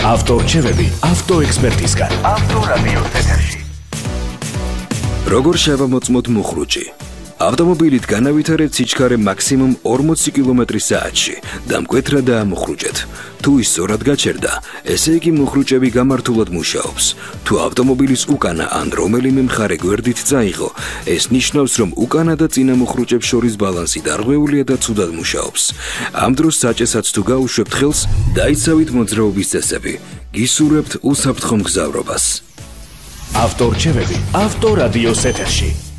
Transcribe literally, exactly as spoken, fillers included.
ავტორჩევები ავტოექსპერტისგან. ავტორადიოს ეთერში. როგორ შევამოწმოთ მუხრუჭი? ავტომობილით განავითარეთ სიჩქარე მაქსიმუმ ორმოცი კილომეტრი საათში და მკვეთრად დაამუხრუჭეთ. თუ ის სწორად გაჩერდა, ესე იგი მუხრუჭები გამართულად მუშაობს. თუ ავტომობილის უკანა ან რომელიმე მხარე გვერდით წაიღო, ეს ნიშნავს, რომ უკანა და წინა მუხრუჭებს შორის ბალანსი დარღვეულია და ცუდად მუშაობს. ამ დროს საჭესած თუ გაუშვებთ ხელს, დაიცავით მოძრაობის წესები. გისურვებთ უსაფრთხო მგზავრობას. ავტორჩევები ავტორადიოს ეთერში.